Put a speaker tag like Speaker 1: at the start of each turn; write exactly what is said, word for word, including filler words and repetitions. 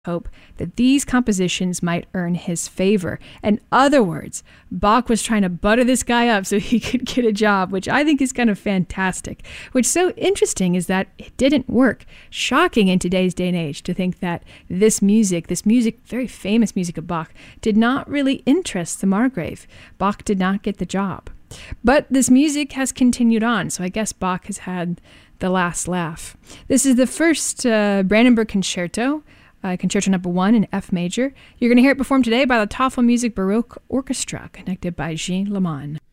Speaker 1: hope that these compositions might earn his favor. In other words, Bach was trying to butter this guy up so he could get a job, which I think is kind of fantastic. What's so interesting is that it didn't work. Shocking in today's day and age to think that this music, this music, very famous music of Bach, did not really interest the Margrave. Bach did not get the job. But this music has continued on, so I guess Bach has had the last laugh. This is the first uh, Brandenburg Concerto, Uh, Concerto Number One in F major. You're going to hear it performed today by the Tafelmusik Baroque Orchestra, conducted by Jean Leman.